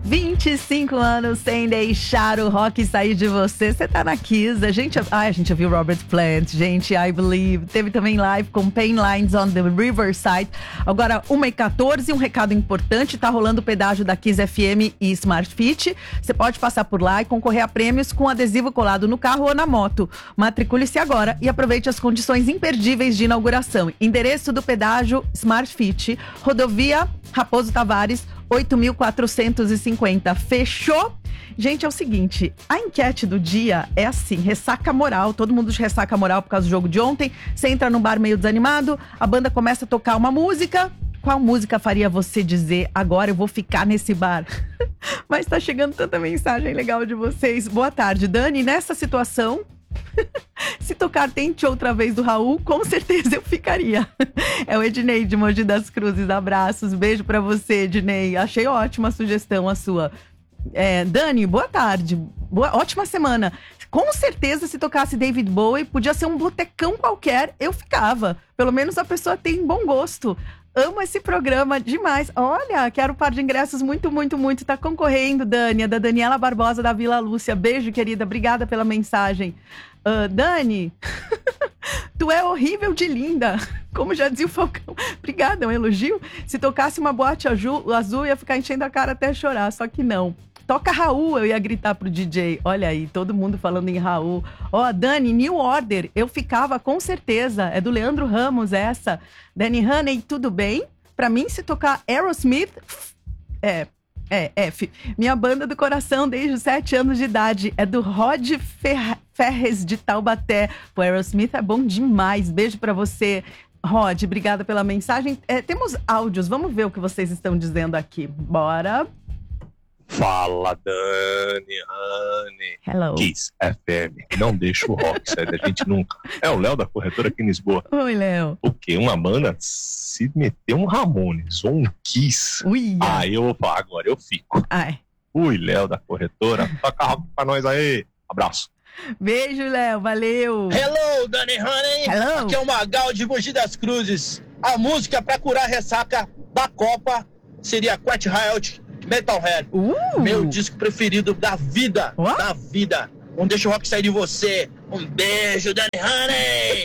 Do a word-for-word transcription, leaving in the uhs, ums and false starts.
vinte e cinco anos sem deixar o rock sair de você. Você tá na Kiss. A gente, ai, a gente ouviu Robert Plant, gente, I Believe. Teve também live com Pain Lines on the Riverside. Agora, uma e quatorze, um recado importante. Tá rolando o pedágio da Kiss F M e Smart Fit. Você pode passar por lá e concorrer a prêmios com adesivo colado no carro ou na moto. Matricule-se agora e aproveite as condições imperdíveis de inauguração. Endereço do pedágio Smart Fit, rodovia Raposo Tavares, oito mil quatrocentos e cinquenta. Fechou? Gente, é o seguinte, a enquete do dia é assim, ressaca moral, todo mundo de ressaca moral por causa do jogo de ontem. Você entra num bar meio desanimado, a banda começa a tocar uma música. Qual música faria você dizer, agora eu vou ficar nesse bar? Mas tá chegando tanta mensagem legal de vocês. Boa tarde, Dani. Nessa situação, se tocar Tente Outra Vez do Raul, com certeza eu ficaria. É o Ednei de Mogi das Cruzes. Abraços, beijo pra você, Ednei. Achei ótima a sugestão a sua. É, Dani, boa tarde. Boa, ótima semana. Com certeza, se tocasse David Bowie, podia ser um botecão qualquer, eu ficava. Pelo menos a pessoa tem bom gosto. Amo esse programa demais. Olha, quero um par de ingressos muito, muito, muito. Tá concorrendo, Dani, é da Daniela Barbosa da Vila Lúcia. Beijo, querida. Obrigada pela mensagem. Uh, Dani, tu é horrível de linda. Como já dizia o Falcão. Obrigada, é um elogio. Se tocasse uma boate azul, azul, ia ficar enchendo a cara até chorar. Só que não. Toca Raul, eu ia gritar pro D J. Olha aí, todo mundo falando em Raul. Ó, oh, Dani, New Order, eu ficava com certeza. É do Leandro Ramos essa. Danny Honey, tudo bem? Pra mim, se tocar Aerosmith, é, é, F. Minha banda do coração desde os sete anos de idade. É do Rod Fer- Ferres de Taubaté. O Aerosmith é bom demais. Beijo pra você, Rod. Obrigada pela mensagem. É, temos áudios, vamos ver o que vocês estão dizendo aqui. Bora. Fala, Dani, Honey. Hello. Kiss F M. Não deixa o rock sair da gente nunca. É o Léo da corretora aqui em Lisboa. Oi, Léo. O quê? Uma banda se meter um Ramones ou um Kiss. Ui. Aí eu vou falar, agora eu fico. Ai. Ui, Léo da corretora. Toca rock pra nós aí. Abraço. Beijo, Léo. Valeu. Hello, Dani Honey. Hello. Aqui é o Magal de Mogi das Cruzes. A música pra curar a ressaca da Copa seria Quiet Riot, Metalhead. Uh. Meu disco preferido da vida. What? Da vida. Não deixa o rock sair de você. Um beijo, Dani Honey.